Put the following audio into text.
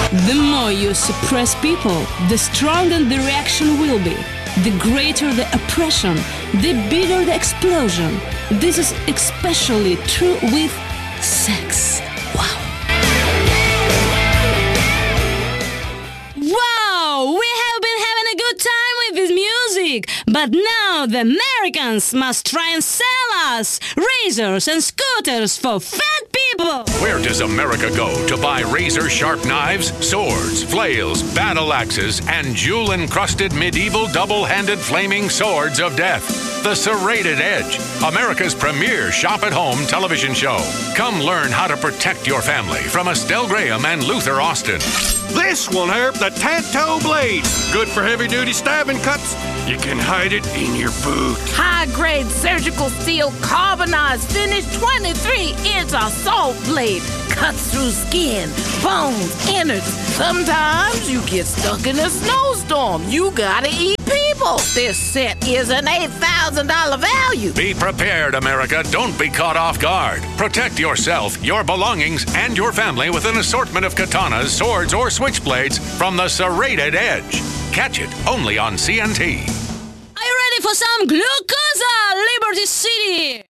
The more you suppress people, the stronger the reaction will be. The greater the oppression, the bigger the explosion. This is especially true with sex. Wow. Wow! We have been having a good time with this music, but now the Americans must try and sell us razors and scooters for fat people! Where does America go to buy razor-sharp knives, swords, flails, battle axes, and jewel-encrusted medieval double-handed flaming swords of death? The Serrated Edge, America's premier shop-at-home television show. Come learn how to protect your family from Estelle Graham and Luther Austin. This one here, the Tanto Blade. Good for heavy-duty stabbing cuts. You can hide it in your boot. High-grade surgical steel carbonized finish 23-inch assault blade. Cuts through skin, bones, innards. Sometimes you get stuck in a snowstorm. You gotta eat people. This set is an $8,000 value. Be prepared, America. Don't be caught off guard. Protect yourself, your belongings, and your family with an assortment of katanas, swords, or switchblades from the Serrated Edge. Catch it only on CNT. Are you ready for some glucosa, Liberty City?